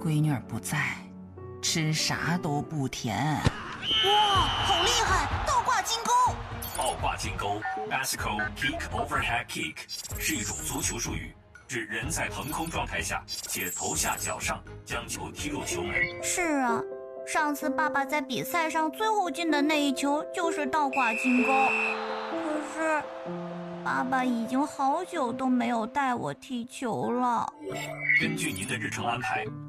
闺女儿不在，吃啥都不甜。 哇，好厉害！倒挂金钩。 倒挂金钩 （Bicycle Kick Overhead Kick） 是一种足球术语，指人在腾空状态下且头下脚上将球踢入球门。 是啊，上次爸爸在比赛上最后进的那一球就是倒挂金钩。可是，爸爸已经好久都没有带我踢球了。 根据您的日程安排，